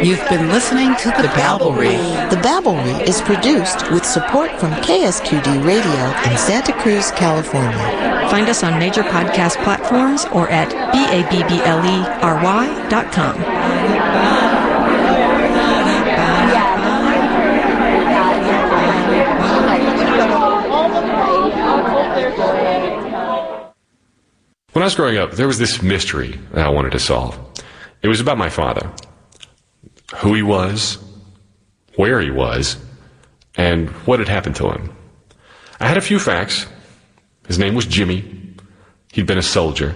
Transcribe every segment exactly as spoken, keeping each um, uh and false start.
You've been listening to The Babblery. The Babblery is produced with support from K S Q D Radio in Santa Cruz, California. Find us on major podcast platforms or at B A B B L E R Y dot com. When I was growing up, there was this mystery that I wanted to solve. It was about my father. Who he was, where he was, and what had happened to him. I had a few facts. His name was Jimmy. He'd been a soldier.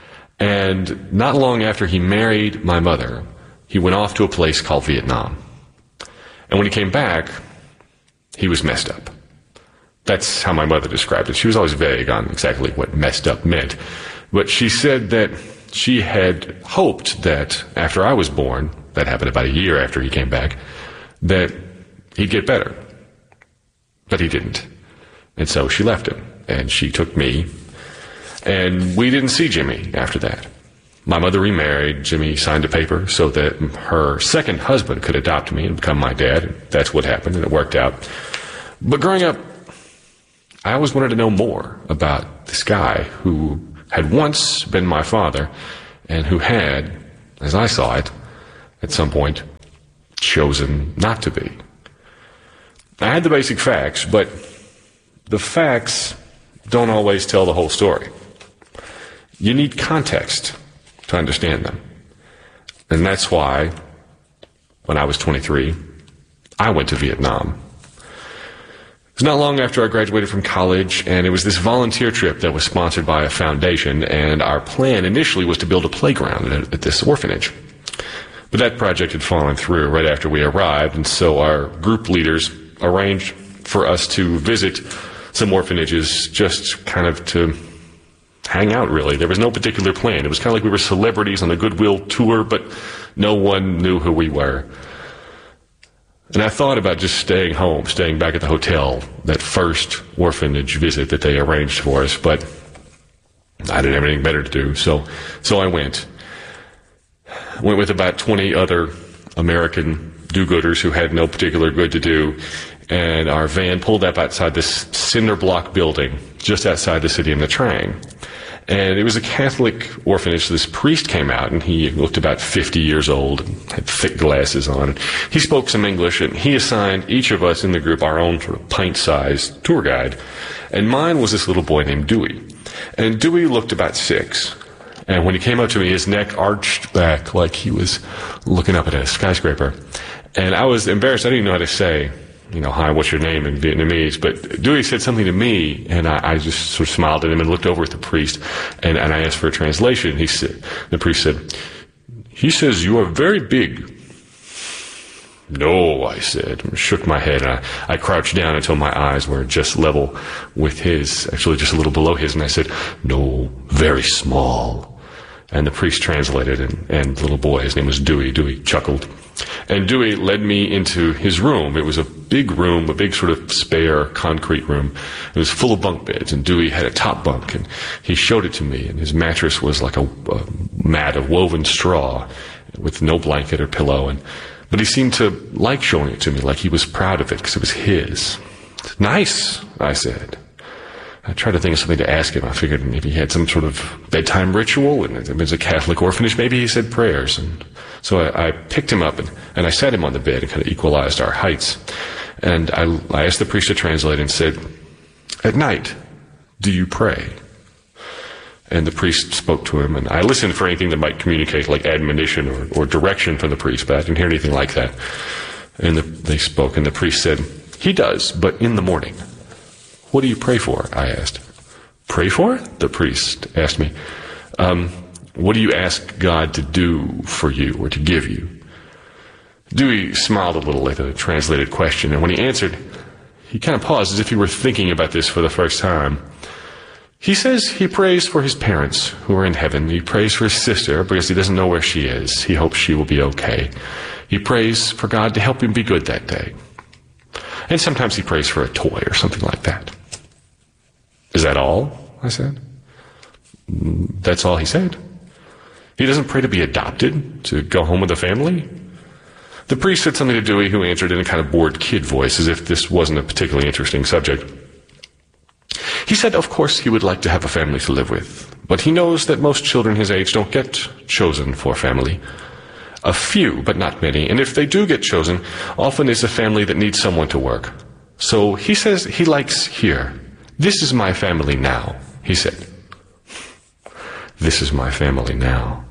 And not long after he married my mother, he went off to a place called Vietnam. And when he came back, he was messed up. That's how my mother described it. She was always vague on exactly what messed up meant. But she said that she had hoped that after I was born, that happened about a year after he came back, that he'd get better. But he didn't. And so she left him, and she took me, and we didn't see Jimmy after that. My mother remarried. Jimmy signed a paper so that her second husband could adopt me and become my dad. That's what happened, and it worked out. But growing up, I always wanted to know more about this guy who had once been my father and who had, as I saw it, at some point, chosen not to be. I had the basic facts, but the facts don't always tell the whole story. You need context to understand them. And that's why, when I was twenty-three, I went to Vietnam. It was not long after I graduated from college, and it was this volunteer trip that was sponsored by a foundation, and our plan initially was to build a playground at, at this orphanage. But that project had fallen through right after we arrived, and so our group leaders arranged for us to visit some orphanages just kind of to hang out, really. There was no particular plan. It was kind of like we were celebrities on a goodwill tour, but no one knew who we were. And I thought about just staying home, staying back at the hotel, that first orphanage visit that they arranged for us, but I didn't have anything better to do, so so I went. Went with about twenty other American do-gooders who had no particular good to do, and our van pulled up outside this cinder block building just outside the city of Nha Trang. And it was a Catholic orphanage. This priest came out, and he looked about fifty years old, and had thick glasses on. He spoke some English, and he assigned each of us in the group our own sort of pint-sized tour guide. And mine was this little boy named Dewey. And Dewey looked about six. And when he came up to me, his neck arched back like he was looking up at a skyscraper. And I was embarrassed. I didn't even know how to say, you know, hi, what's your name in Vietnamese? But Dewey said something to me, and I, I just sort of smiled at him and looked over at the priest, and, and I asked for a translation. He said, the priest said, he says, you are very big. No, I said, and shook my head, and I, I crouched down until my eyes were just level with his, actually just a little below his, and I said, no, very small. And the priest translated, and, and the little boy, his name was Dewey, Dewey chuckled. And Dewey led me into his room. It was a big room, a big sort of spare concrete room. It was full of bunk beds, and Dewey had a top bunk, and he showed it to me, and his mattress was like a, a mat of woven straw with no blanket or pillow. And but he seemed to like showing it to me, like he was proud of it, because it was his. Nice, I said. I tried to think of something to ask him. I figured maybe he had some sort of bedtime ritual, and it was a Catholic orphanage. Maybe he said prayers. And so I, I picked him up, and, and I sat him on the bed and kind of equalized our heights. And I, I asked the priest to translate and said, at night, do you pray? And the priest spoke to him, and I listened for anything that might communicate like admonition or, or direction from the priest, but I didn't hear anything like that. And the, they spoke, and the priest said, he does, but in the morning. What do you pray for? I asked. Pray for? The priest asked me. Um, what do you ask God to do for you or to give you? Dewey smiled a little at the translated question, and when he answered, he kind of paused as if he were thinking about this for the first time. He says he prays for his parents who are in heaven. He prays for his sister because he doesn't know where she is. He hopes she will be okay. He prays for God to help him be good that day. And sometimes he prays for a toy or something like that. Is that all? I said. That's all he said. He doesn't pray to be adopted, to go home with a family. The priest said something to Dewey, who answered in a kind of bored kid voice, as if this wasn't a particularly interesting subject. He said, of course, he would like to have a family to live with, but he knows that most children his age don't get chosen for family. A few, but not many, and if they do get chosen, often it's a family that needs someone to work. So he says he likes here. This is my family now, he said. This is my family now.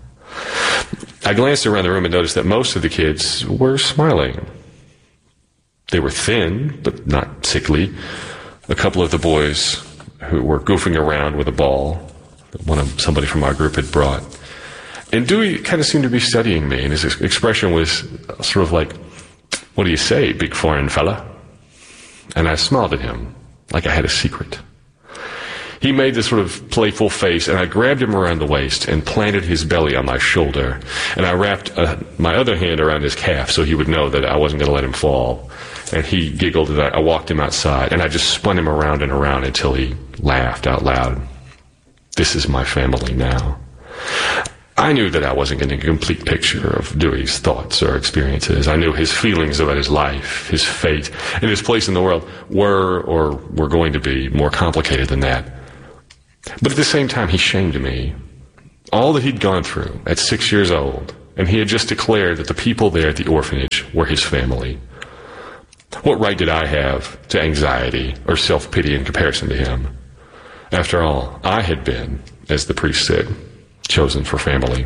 I glanced around the room and noticed that most of the kids were smiling. They were thin, but not sickly. A couple of the boys who were goofing around with a ball that one of somebody from our group had brought. And Dewey kind of seemed to be studying me, and his expression was sort of like, "What do you say, big foreign fella?" And I smiled at him like I had a secret. He made this sort of playful face, and I grabbed him around the waist and planted his belly on my shoulder. And I wrapped uh, my other hand around his calf so he would know that I wasn't going to let him fall. And he giggled, and I walked him outside, and I just spun him around and around until he laughed out loud. This is my family now. I knew that I wasn't getting a complete picture of Dewey's thoughts or experiences. I knew his feelings about his life, his fate, and his place in the world were or were going to be more complicated than that. But at the same time, he shamed me. All that he'd gone through at six years old, and he had just declared that the people there at the orphanage were his family. What right did I have to anxiety or self-pity in comparison to him? After all, I had been, as the priest said, chosen for family.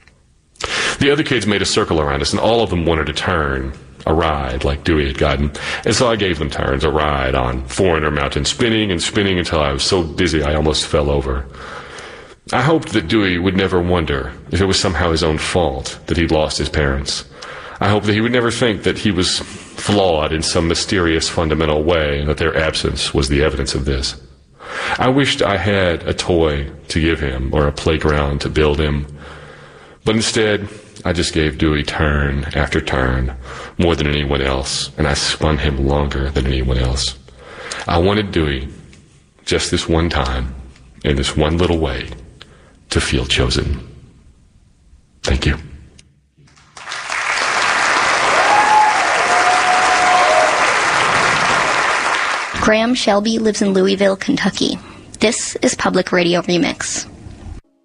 The other kids made a circle around us, and all of them wanted a turn, a ride like Dewey had gotten. And so I gave them turns, a ride on Foreigner Mountain, spinning and spinning until I was so dizzy I almost fell over. I hoped that Dewey would never wonder if it was somehow his own fault that he'd lost his parents. I hoped that he would never think that he was flawed in some mysterious fundamental way, and that their absence was the evidence of this. I wished I had a toy to give him or a playground to build him. But instead, I just gave Dewey turn after turn, more than anyone else, and I spun him longer than anyone else. I wanted Dewey, just this one time, in this one little way, to feel chosen. Thank you. Graham Shelby lives in Louisville, Kentucky. This is Public Radio Remix.